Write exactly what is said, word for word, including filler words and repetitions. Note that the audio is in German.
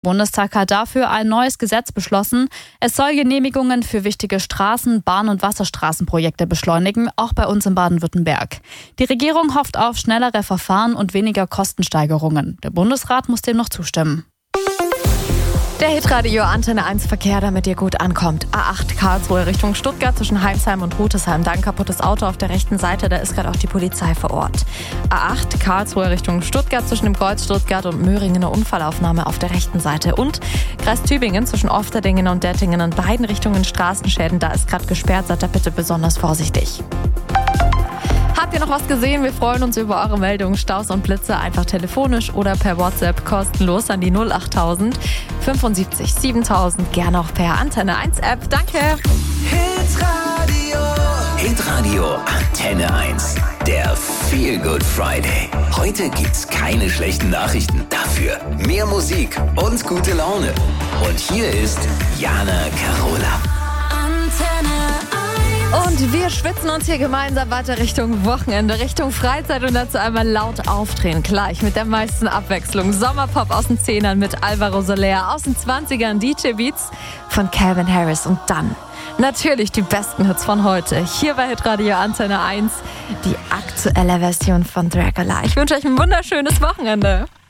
Bundestag hat dafür ein neues Gesetz beschlossen. Es soll Genehmigungen für wichtige Straßen-, Bahn- und Wasserstraßenprojekte beschleunigen, auch bei uns in Baden-Württemberg. Die Regierung hofft auf schnellere Verfahren und weniger Kostensteigerungen. Der Bundesrat muss dem noch zustimmen. Der Hitradio Antenne eins Verkehr, damit ihr gut ankommt. A acht Karlsruhe Richtung Stuttgart zwischen Heimsheim und Rutesheim. Da ein kaputtes Auto auf der rechten Seite, da ist gerade auch die Polizei vor Ort. A acht Karlsruhe Richtung Stuttgart zwischen dem Kreuz Stuttgart und Möhringen, eine Unfallaufnahme auf der rechten Seite. Und Kreis Tübingen zwischen Ofterdingen und Dettingen in beiden Richtungen Straßenschäden. Da ist gerade gesperrt, seid da bitte besonders vorsichtig. Habt ihr noch was gesehen? Wir freuen uns über eure Meldungen. Staus und Blitze einfach telefonisch oder per WhatsApp kostenlos an die null acht tausend fünfundsiebzig siebentausend. Gerne auch per Antenne eins App. Danke. Hitradio. Hitradio Antenne eins. Der Feel Good Friday. Heute gibt's keine schlechten Nachrichten. Dafür mehr Musik und gute Laune. Und hier ist Jana Carola. Und wir schwitzen uns hier gemeinsam weiter Richtung Wochenende, Richtung Freizeit und dazu einmal laut aufdrehen. Gleich mit der meisten Abwechslung. Sommerpop aus den Zehnern mit Alvaro Soler, aus den Zwanzigern D J Beats von Calvin Harris und dann natürlich die besten Hits von heute. Hier bei Hitradio Antenne eins, die aktuelle Version von Dracula. Ich wünsche euch ein wunderschönes Wochenende.